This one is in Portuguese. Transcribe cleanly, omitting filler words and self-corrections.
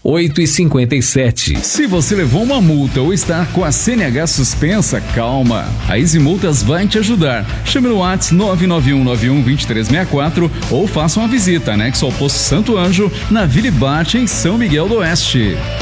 8h57. Se você levou uma multa ou está com a CNH suspensa, calma. A Easy Multas vai te ajudar. Chame no WhatsApp 991912364 ou faça uma visita anexo ao Posto Santo Anjo, na Vila Ibate, em São Miguel do Oeste.